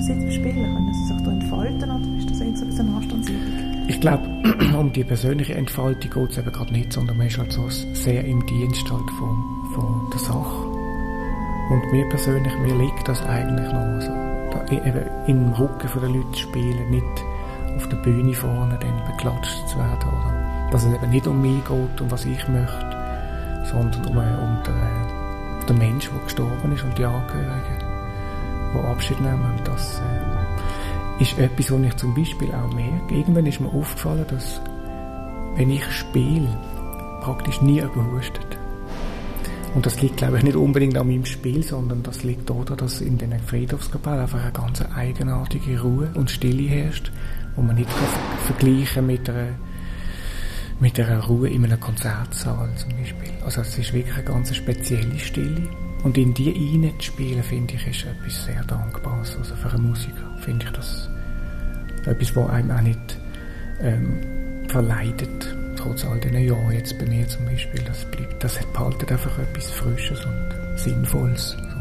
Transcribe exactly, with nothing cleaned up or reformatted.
Sie zum Spielen? Können Sie sich da entfalten oder ist das eher so eine Anstandsübung? Ich glaube, um die persönliche Entfaltung geht es eben gerade nicht, sondern man ist halt so sehr im Dienst halt von, von der Sache. Und mir persönlich, mir liegt das eigentlich noch so, da, eben im Rücken der Leute spielen, nicht auf der Bühne vorne dann beklatscht zu werden, oder dass es eben nicht um mich geht, um was ich möchte, sondern um, um den, den Menschen, der gestorben ist und die Angehörigen, die Abschied nehmen. Und das äh, ist etwas, was ich zum Beispiel auch merke. Irgendwann ist mir aufgefallen, dass wenn ich spiele, praktisch nie jemand hustet. Und das liegt, glaube ich, nicht unbedingt an meinem Spiel, sondern das liegt daran, dass in den Friedhofskapellen einfach eine ganz eigenartige Ruhe und Stille herrscht, wo man nicht kann vergleichen mit einer, mit einer Ruhe in einem Konzertsaal zum Beispiel. Also es ist wirklich eine ganz spezielle Stille. Und in die hineinzuspielen, finde ich, ist etwas sehr Dankbares. Also für einen Musiker finde ich das etwas, was einem auch nicht ähm, verleidet. Trotz all diesen Jahren jetzt bei mir zum Beispiel, das bleibt, das behaltet einfach etwas Frisches und Sinnvolles.